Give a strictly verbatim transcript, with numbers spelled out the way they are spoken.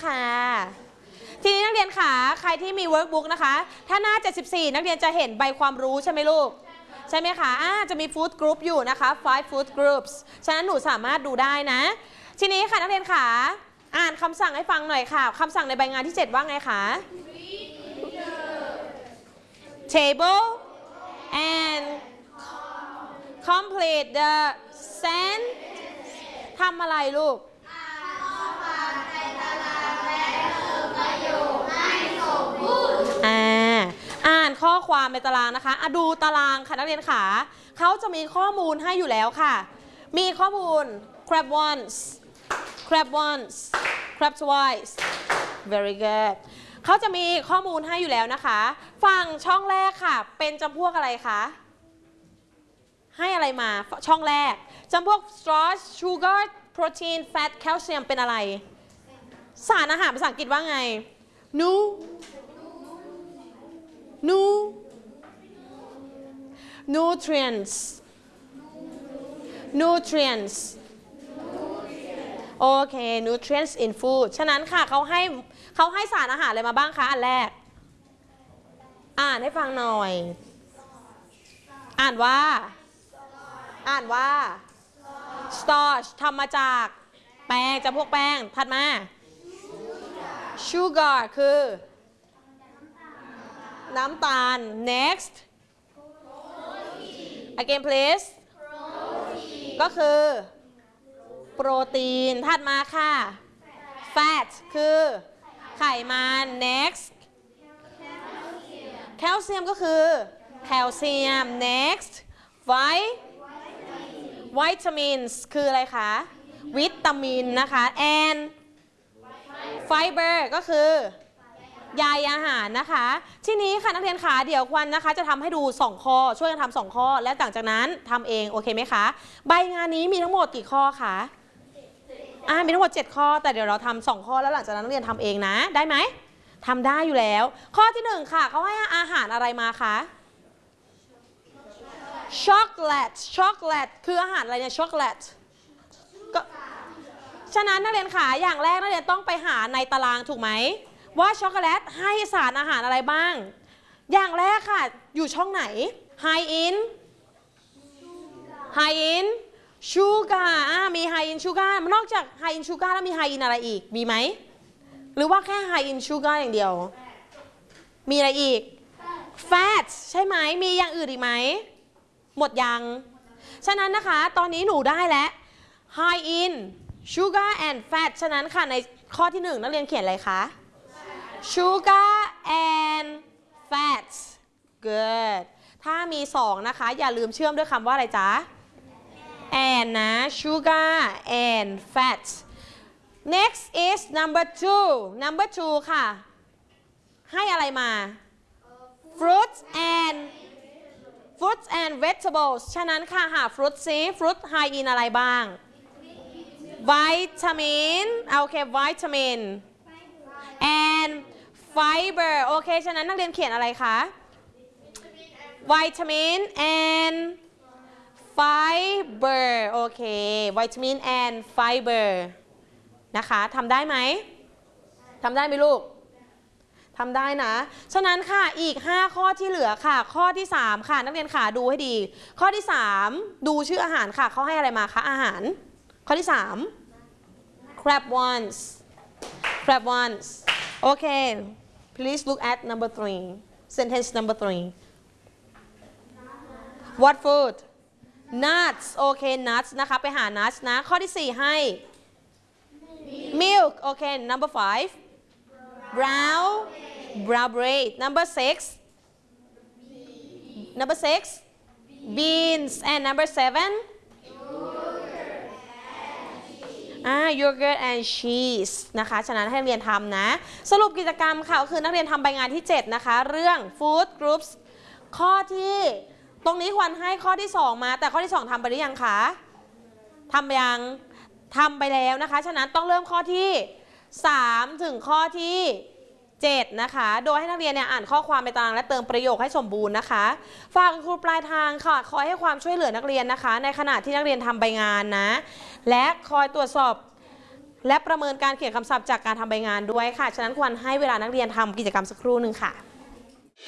ค่ะทีนี้นักเรียนค่ะใครที่มีเวิร์กบุ๊กนะคะถ้าหน้าเจ็ดสิบสี่นักเรียนจะเห็นใบความรู้ใช่ไหมลูกใช่ไหมคะอ่าจะมีฟู้ดกรุ๊ปอยู่นะคะ five food groups ฉะนั้นหนูสามารถดูได้นะทีนี้ค่ะนักเรียนค่ะอ่านคำสั่งให้ฟังหน่อยค่ะคำสั่งในใบงานที่เจ็ดว่าไงคะ table and complete the sentence ทำอะไรลูกอ่าอ่านข้อความในตารางนะคะอ่ะดูตารางค่ะนักเรียนขาเขาจะมีข้อมูลให้อยู่แล้วค่ะมีข้อมูล grab once grab once grab twice very good เขาจะมีข้อมูลให้อยู่แล้วนะคะฝั่งช่องแรกค่ะเป็นจำพวกอะไรคะให้อะไรมาช่องแรกจำพวก starch sugar protein fat calcium เป็นอะไรสารอาหารภาษาอังกฤษว่าไง nu nu nutrients nutrients โอเค nutrients in food ฉะนั้นค่ะเขาให้เขาให้สารอาหารอะไรมาบ้างคะอันแรกอ่านให้ฟังหน่อยอ่านว่าอ่านว่า starch ทำมาจากแป้งจะพวกแป้งถัดมา sugar คือน้ำตาล next again please ก็คือโปรตีนถัดมาค่ะ fat คือไขมัน next calcium ก็คือแคลเซียม next vitamins คืออะไรคะวิตามินนะคะ and fiber ก็คือใยอาหารนะคะทีนี้ค่ะนักเรียนขาเดี๋ยวควันนะคะจะทำให้ดูสองข้อช่วยกันทำสองข้อและหลังจากนั้นทำเองโอเคไหมคะใบงานนี้มีทั้งหมดกี่ข้อคะอ่ามีทั้งหมดเจ็ดข้อแต่เดี๋ยวเราทำสองข้อแล้วหลังจากนั้นนักเรียนทำเองนะได้ไหมทำได้อยู่แล้วข้อที่หนึ่งค่ะเขาให้อาหารอะไรมาคะช็อกโกแลตช็อกโกแลตคืออาหารอะไรเนี่ยช็อกโกแลตก็ฉะนั้นนักเรียนขาอย่างแรกนักเรียนต้องไปหาในตารางถูกไหมว่าช็อกโกแลตให้สารอาหารอะไรบ้างอย่างแรกค่ะอยู่ช่องไหน high in high in sugar อ่ามี high in sugar นอกจาก high in sugar แล้วมี high in อะไรอีกมีไหมหรือว่าแค่ high in sugar อย่างเดียวมีอะไรอีก fat ใช่ไหมมีอย่างอื่นอีกไหมหมดยังฉะนั้นนะคะตอนนี้หนูได้แล้ว high in sugar and fat ฉะนั้นค่ะในข้อที่หนึ่งนักเรียนเขียนอะไรคะ sugar and fat good ถ้ามีสองนะคะอย่าลืมเชื่อมด้วยคำว่าอะไรจ๊ะ and นะ sugar and fat next is number two number two ค่ะให้อะไรมา fruits and fruits and vegetables ฉะนั้นค่ะหา fruit ซิ fruit high in อะไรบ้าง vitamin โอเค vitamin and fiber โอเคฉะนั้นนักเรียนเขียนอะไรคะ vitamin and fiber โอเค vitamin and fiber นะคะทำได้ไหมทำได้ไหมลูกทำได้นะฉะนั้นค่ะอีกห้าข้อที่เหลือค่ะข้อที่สามค่ะนักเรียนค่ะดูให้ดีข้อที่สามดูชื่ออาหารค่ะเขาให้อะไรมาคะอาหารข้อที่สาม crab once crab once โอเค please look at number three sentence number three what food nuts โอเค nuts นะคะไปหา nuts นะข้อที่สี่ให้ milk โอเค number five brown brown bread number six number six beans and number sevenอ่า yogurt and cheese นะคะฉะนั้นให้นักเรียนทำนะสรุปกิจกรรมค่ะก็คือนักเรียนทำใบงานที่เจ็ดนะคะเรื่อง food groups ข้อที่ตรงนี้ควรให้ข้อที่สองมาแต่ข้อที่สองทำไปหรือยังคะทำไปยังทำไปแล้วนะคะฉะนั้นต้องเริ่มข้อที่สามถึงข้อที่เจ็ดนะคะโดยให้นักเรียนเนี่ยอ่านข้อความในตารางและเติมประโยคให้สมบูรณ์นะคะฝากครูปลายทางค่ะคอยให้ความช่วยเหลือนักเรียนนะคะในขณะที่นักเรียนทำใบงานนะและคอยตรวจสอบและประเมินการเขียนคำศัพท์จากการทำใบงานด้วยค่ะฉะนั้นควรให้เวลานักเรียนทำกิจกรรมสักครู่หนึ่งค่ะ